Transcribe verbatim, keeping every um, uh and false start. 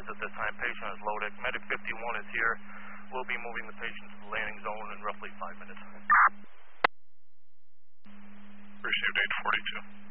at this time. Patient is low deck. Medic fifty-one is here. We'll be moving the patient to the landing zone in roughly five minutes. Received eight forty-two.